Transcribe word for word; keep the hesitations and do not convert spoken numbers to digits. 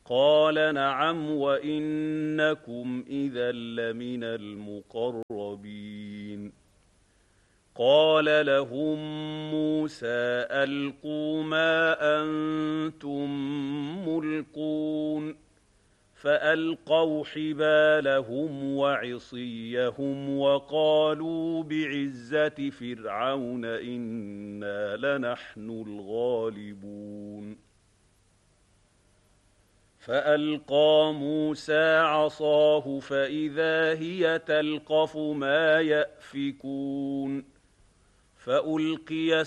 قال نعم وإنكم إذا لمن المقربين. قال لهم موسى ألقوا ما أنتم ملقون فألقوا حبالهم وعصيهم وقالوا بعزة فرعون إنا لنحن الغالبون. فألقى موسى عصاه فإذا هي تلقف ما يأفكون فألقي